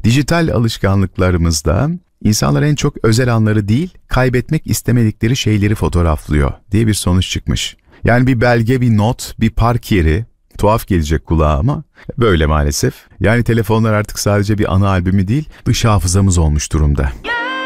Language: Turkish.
Dijital alışkanlıklarımızda insanlar en çok özel anları değil, kaybetmek istemedikleri şeyleri fotoğraflıyor diye bir sonuç çıkmış. Yani bir belge, bir not, bir park yeri, tuhaf gelecek kulağa ama böyle maalesef. Yani telefonlar artık sadece bir ana albümü değil, dış hafızamız olmuş durumda.